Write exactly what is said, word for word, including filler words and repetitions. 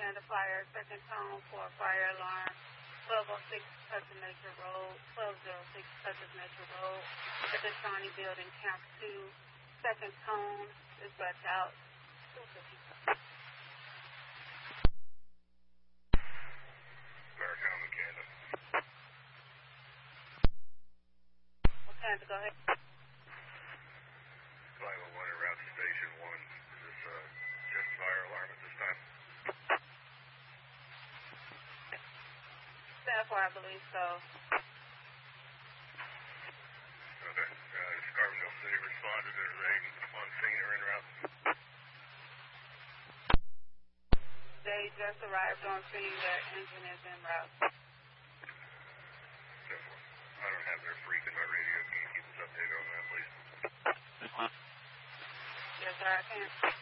Canada Fire, second tone for fire alarm, twelve oh six Pleasant Nature Road, twelve oh six Pleasant Nature Road, at the Shawnee Building, Camp two, second tone, dispatch out. Americana, Canada. What time to go ahead? five oh one en route to Station one. Is this uh, just fire alarm at this time? Staff, I believe so. Okay. Uh, is Carbondale City responded? Are they on scene or en route? They just arrived on scene. Their engine is en route. I don't have their freak in my radio. Can you keep us updated on that, please? Yes, sir, I can.